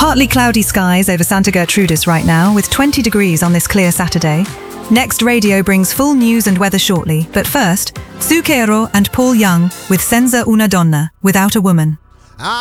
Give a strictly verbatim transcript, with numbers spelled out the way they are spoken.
Partly cloudy skies over Santa Gertrudis right now, with twenty degrees on this clear Saturday. Next Radio brings full news and weather shortly, but first, Zucchero and Paul Young with Senza una donna, Without a Woman.